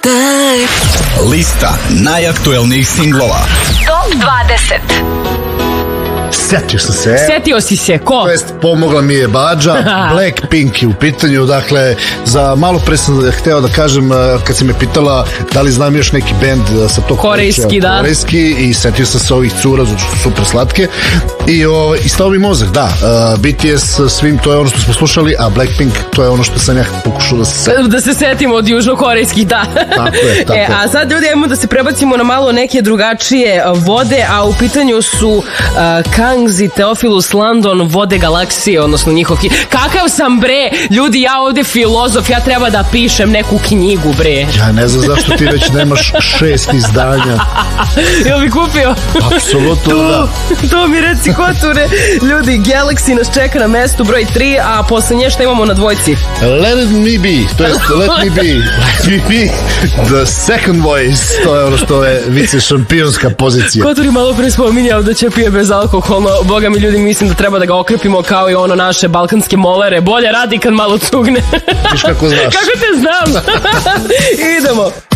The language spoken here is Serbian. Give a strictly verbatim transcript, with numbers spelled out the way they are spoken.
Daj. Lista najaktuelnijih singlova. Top dvadeset. Setio sam se. Setio si se, ko? To jest, pomogla mi je Badža. Blackpink je u pitanju. Dakle, za malo pre sam hteo da kažem, kad si me pitala da li znam još neki bend sa tog korejski, da. Korejski, i setio sam se ovih cura, zato što su super slatke. I, o, i stao mi mozak, da. Uh, B T S svim, to je ono što smo slušali, a Blackpink, to je ono što sam ja pokušao da se Da se setimo od južnokorejskih, da. Tako je, tako e, je. A sad, ljudi, ajmo da se prebacimo na malo neke drugačije vode, a u pitanju su uh, Kangs i Theophilus London, Vode galaksije, odnosno njihov... Kakav sam, bre? Ljudi, ja ovde filozof, ja treba da pišem neku knjigu, bre. Ja ne znam zašto ti već nemaš šest izdanja. Jel bi kupio? Apsolutno, da. To mi reci, ko tu, ne? Ljudi, Galaxy nas čeka na mestu broj tri, a posle nje šta imamo na dvojci? Let me be, to jest let me be, let me be the second voice, to je ono što je vice šampionska pozicija. Kotur je malo pre spominjao da će pije bezalkoholno, boga mi, ljudi, mislim da treba da ga okrepimo kao i ono naše balkanske molere, bolje radi kad malo cugne. Viš kako znaš. Kako te znam? Idemo.